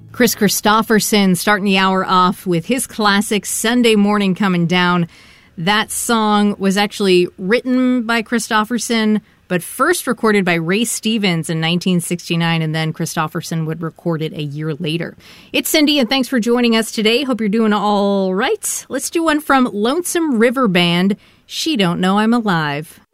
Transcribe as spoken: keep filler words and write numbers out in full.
Kris Kristofferson starting the hour off with his classic Sunday Morning Coming Down. That song was actually written by Kristofferson, but first recorded by Ray Stevens in nineteen sixty-nine, and then Kristofferson would record it a year later. It's Cindy, and thanks for joining us today. Hope you're doing all right. Let's do one from Lonesome River Band, She Don't Know I'm Alive.